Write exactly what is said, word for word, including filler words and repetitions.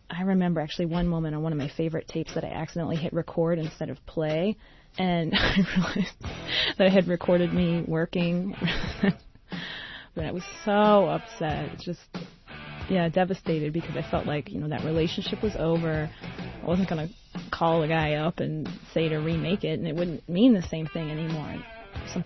I remember actually one moment on one of my favorite tapes that I accidentally hit record instead of play, and I realized that I had recorded me working. But I was so upset, just, yeah, devastated, because I felt like, you know, that relationship was over. I wasn't going to call the guy up and say to remake it, and it wouldn't mean the same thing anymore.